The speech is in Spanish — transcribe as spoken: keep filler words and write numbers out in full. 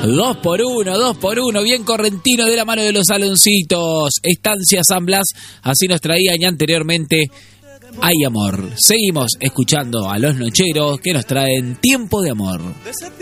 Dos por uno, dos por uno, bien correntino de la mano de los Saloncitos. Estancia San Blas, así nos traían anteriormente Hay Amor. Seguimos escuchando a los Nocheros que nos traen Tiempo de Amor.